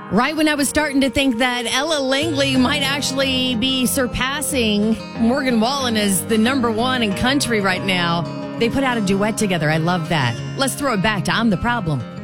Right when I was starting to think that Ella Langley might actually be surpassing Morgan Wallen as the number one in country right now, they put out a duet together. I love that. Let's throw it back to I'm the Problem.